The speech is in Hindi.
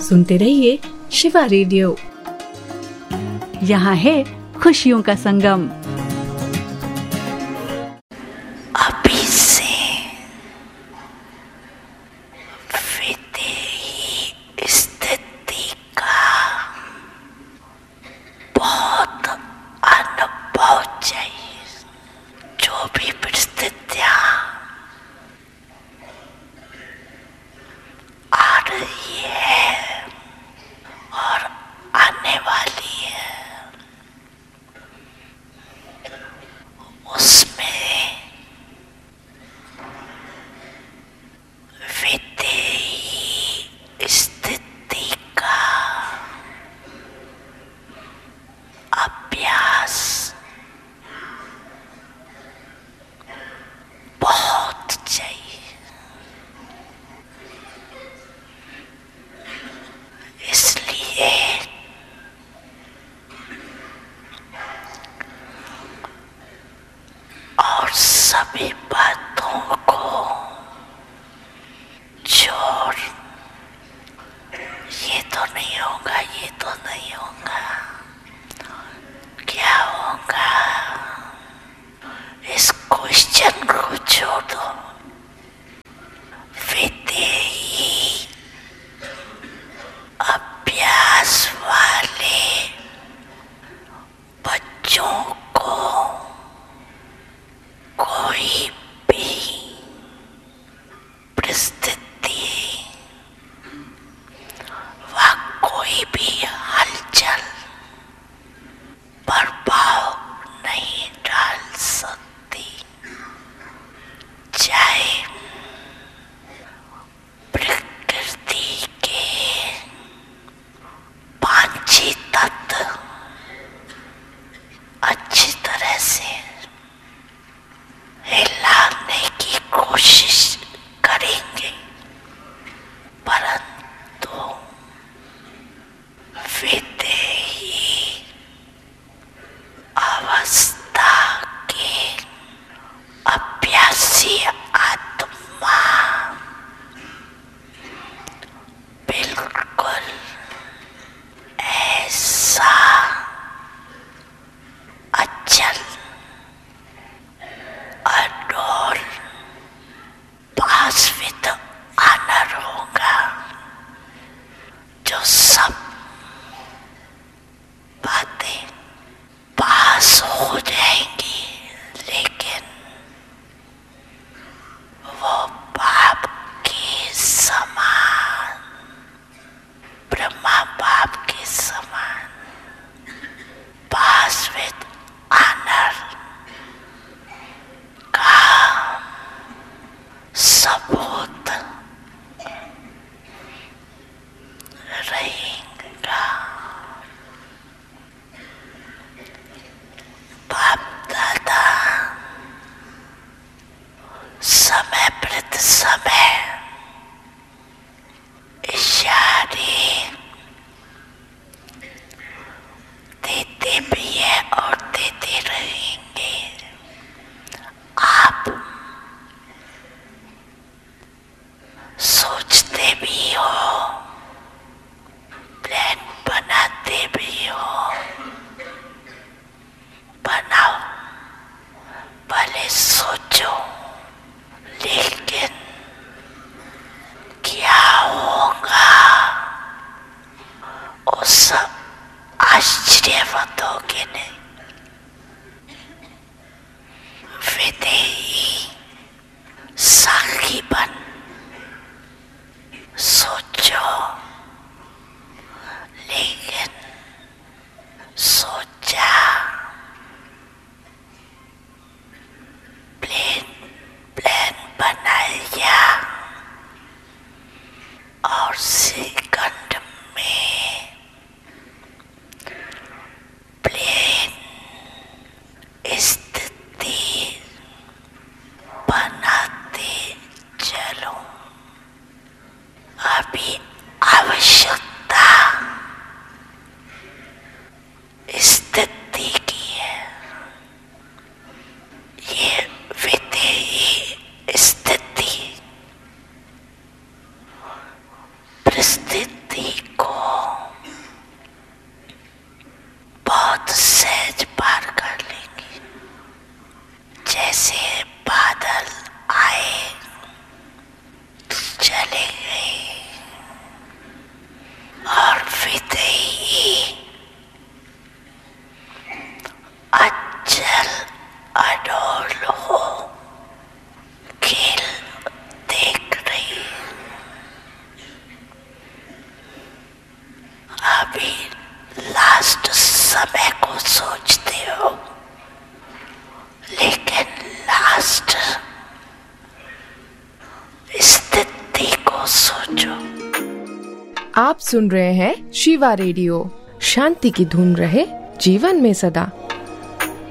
सुनते रहिए शिवा रेडियो। यहाँ है खुशियों का संगम। अभी से विदेही स्थिति का बहुत अनुभव चाहिए। जो भी परिस्थितियां आ रही है और आने वाली है, उसमें विदेही स्थिति का अभ्यास बहुत चाहिए। इसलिए और सभी बातों को छोड़, ये तो नहीं होगा, ये तो नहीं होगा, क्या होगा, इस क्वेश्चन को छोड़ दो। विदेही अभ्यास वाले बच्चों को कोई भी परिस्थिति व कोई भी हलचल प्रभाव नहीं डाल सकती। चाहे प्रकृति के पांची तत्व अच्छी तरह से हिलाने की कोशिश करेंगे, परंतु विदेही अवस्था के अभ्यासी आत्मा बिल्कुल ऐसा अचल अडोल पासविद आनर होगा, जो सब बातें पास हो जाएंगी, लेकिन वो बाप के समान, ब्रह्मा बाप के समान पासविद आनर का सबूत रहेगा। बाप दादा समय प्रति समय इशारे देते भी है और देते रहेंगे। आप सोचते भी हो, प्लान बनाते भी हो, बनाओ, भले सोचो, लेकिन क्या होगा वो सब आश्चर्यवत होगे नहीं। विदेही साखी बन सोचो, लेकिन सोचा, प्लान बनाया और सेकंड में प्लेन स्थिति बनाते चलो। अभी आवश्यकता स्थिति की है। ये विदेही स्थिति परिस्थिति को आप सुन रहे हैं शिवा रेडियो। शांति की धुन रहे जीवन में सदा।